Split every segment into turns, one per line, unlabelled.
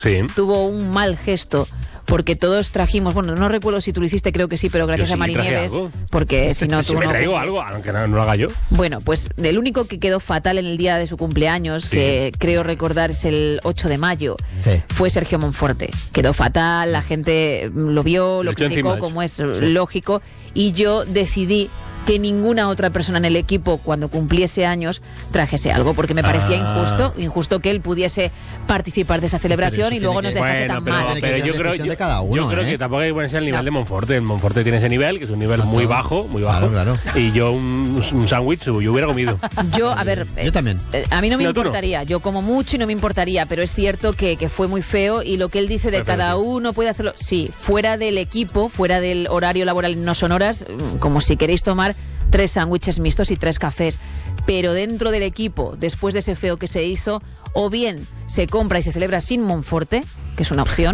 tuvo un mal gesto. Porque todos trajimos, bueno, no recuerdo si tú lo hiciste, creo que sí, pero gracias a Marinieves, porque si no tú
me
no...
traigo algo, aunque no lo haga yo.
Bueno, pues el único que quedó fatal en el día de su cumpleaños, que creo recordar es el 8 de mayo, fue Sergio Monforte. Quedó fatal, la gente lo vio, lo criticó, como es lógico, y yo decidí que ninguna otra persona en el equipo cuando cumpliese años trajese algo, porque me parecía injusto que él pudiese participar de esa celebración y luego nos dejase tan mal.
Pero yo creo que tampoco hay que ponerse al nivel de Monforte. Monforte tiene ese nivel, que es un nivel muy bajo,
Claro.
Y yo un sándwich yo hubiera comido.
Yo, a ver,
yo también.
A mí no me importaría, yo como mucho y no me importaría, pero es cierto que fue muy feo y lo que él dice de cada uno puede hacerlo, fuera del equipo, fuera del horario laboral, no son horas, como si queréis tomar 3 sándwiches mixtos y 3 cafés, pero dentro del equipo, después de ese feo que se hizo, o bien se compra y se celebra sin Monforte, que es una opción,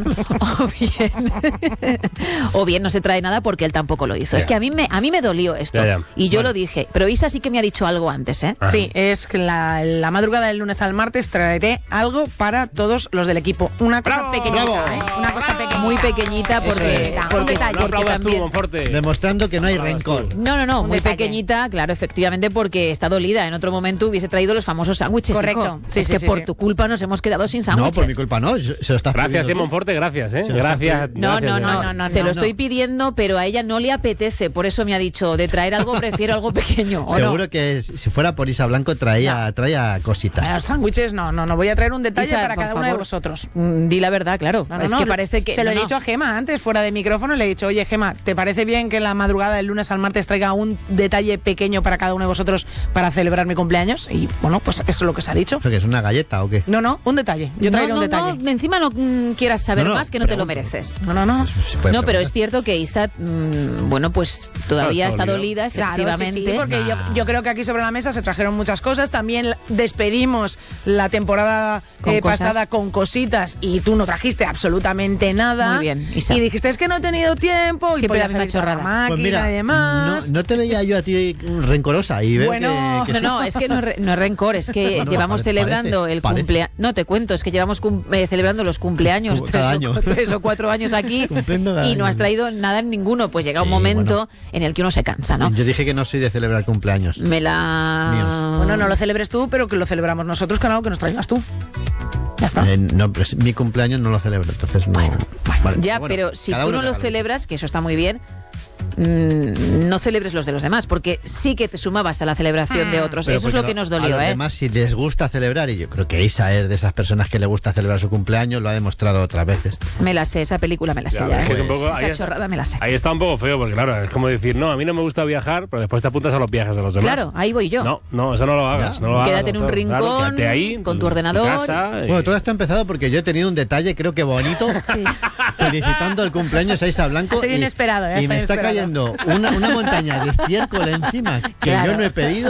o bien no se trae nada porque él tampoco lo hizo. Es que a mí me dolió esto, y yo lo dije, pero Isa sí que me ha dicho algo antes, ¿eh?
Sí, es que la madrugada del lunes al martes traeré algo para todos los del equipo. Una cosa pequeñita, una cosa pequeñita.
Muy pequeñita porque
también
demostrando que no hay rencor.
No, muy pequeñita, claro, efectivamente, porque está dolida. En otro momento hubiese traído los famosos sándwiches.
Correcto.
Es que por tu culpa nos hemos quedado sin sándwiches.
No, por mi culpa no. Se lo estás
gracias, Monforte, gracias, Gracias.
No. Se lo estoy pidiendo, pero a ella no le apetece. Por eso me ha dicho, de traer algo prefiero algo pequeño.
Seguro que si fuera por Isa Blanco traía cositas.
Los sándwiches no. Voy a traer un detalle
Isa,
para cada uno de vosotros.
Di la verdad, claro. Es que parece que...
Se lo he dicho a Gema antes, fuera de micrófono, le he dicho, oye, Gema, ¿te parece bien que la madrugada del lunes al martes traiga un detalle pequeño para cada uno de vosotros para celebrar mi cumpleaños? Y bueno, pues eso es lo que se ha dicho.
¿Eso qué es, una galleta o qué?
No, un detalle. Yo traigo un detalle.
No, encima no quieras saber más, que no te lo mereces. No, pero es cierto que Isa, bueno, pues todavía está dolida, efectivamente.
Claro, sí, porque yo creo que aquí sobre la mesa se trajeron muchas cosas. También despedimos la temporada pasada con cositas y tú no trajiste absolutamente nada.
Muy bien, Isa.
Y dijiste, es que no he tenido tiempo.
Siempre
y
la misma chorrada.
Máquina
pues mira,
y demás.
No te veía yo a ti rencorosa y veo que
no, es que no es rencor, es que llevamos celebrando el cumpleaños. No, te cuento, es que llevamos celebrando los cumpleaños
cada año.
3 o 4 años aquí y no has traído nada en ninguno. Pues llega un momento en el que uno se cansa, ¿no?
Yo dije que no soy de celebrar cumpleaños.
Míos.
Bueno, no lo celebres tú, pero que lo celebramos nosotros, claro, que nos traigas tú. Ya está.
No, pero mi cumpleaños no lo celebro, entonces no. Vale.
Ya, pero si tú no lo celebras, que eso está muy bien, no celebres los de los demás, porque sí que te sumabas a la celebración de otros. Eso es lo que nos dolió.
A los demás, si les gusta celebrar, y yo creo que Isa es de esas personas que le gusta celebrar su cumpleaños, lo ha demostrado otras veces.
Me la sé, esa película me la sé ya. Esa chorrada me la sé.
Ahí está un poco feo, porque claro, es como decir, no, a mí no me gusta viajar, pero después te apuntas a los viajes de los demás.
Claro, ahí voy yo.
No, eso no lo hagas.
Quédate en un rincón,
quédate ahí,
con tu ordenador.
Casa,
Bueno, todo esto ha empezado porque yo he tenido un detalle, creo que bonito, felicitando el cumpleaños a Isa Blanco.
Soy inesperado,
y me está cayendo una montaña de estiércol encima que yo no he pedido.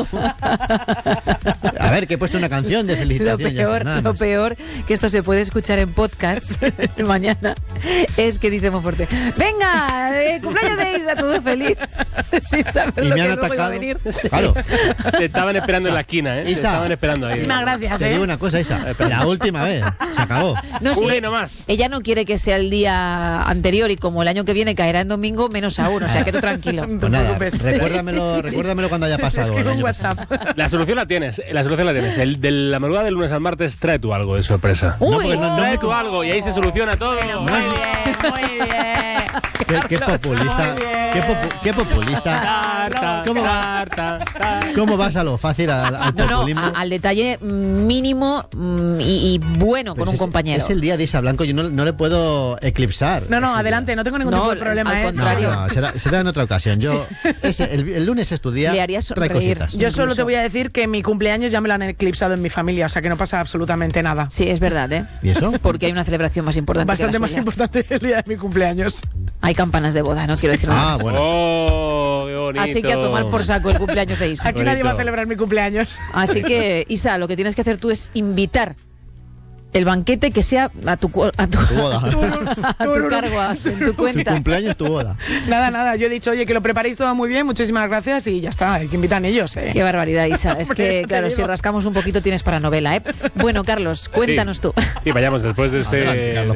A ver, que he puesto una canción de felicitación.
Lo peor, que esto se puede escuchar en podcast mañana, es que dice Monforte, venga, cumpleaños de Isa, todo feliz, sin saber
y
lo
me han
que
atacado.
iba a venir.
Claro.
Te estaban esperando en la esquina,
Isa,
te estaban esperando ahí.
Muchísimas gracias.
Te digo una cosa, Isa, la última vez, se acabó.
No, sí,
Una nomás.
Ella no quiere que sea el día anterior y como el año que viene caerá en domingo, menos aún, o sea que tú tranquilo.
Pues nada, recuérdamelo cuando haya pasado.
Un WhatsApp.
La solución la tienes. El de la madrugada del lunes al martes, trae tú algo de sorpresa. Trae tú algo y ahí se soluciona todo.
Muy bien.
Qué populista. Qué populista. ¿Cómo vas a lo fácil al populismo?
No, al detalle mínimo y bueno con un compañero.
Es el día de Isa Blanco, yo no le puedo eclipsar.
No, adelante, no tengo ningún tipo de problema.
Al contrario.
No, será en otra ocasión. El lunes es tu día,
le haría
trae cositas.
Yo solo te voy a decir que mi cumpleaños ya me lo han eclipsado en mi familia, o sea que no pasa absolutamente nada.
Sí, es verdad, ¿eh?
¿Y eso?
Porque hay una celebración más importante.
Bastante más importante el día de mi cumpleaños.
Hay campanas de boda, no quiero decir nada más.
Bueno.
Qué bonito.
Así que a tomar por saco el cumpleaños de Isa.
Aquí nadie va a celebrar mi cumpleaños.
Así que, Isa, lo que tienes que hacer tú es invitar El banquete que sea a tu
boda.
a tu cargo, en tu cuenta.
Tu cumpleaños, tu boda.
Nada, yo he dicho, oye, que lo preparéis todo muy bien, muchísimas gracias y ya está, hay que invitan ellos.
Qué barbaridad, Isa. Es que, claro, si rascamos un poquito tienes para novela, ¿eh? Bueno, Carlos, cuéntanos tú.
Sí, vayamos después de este...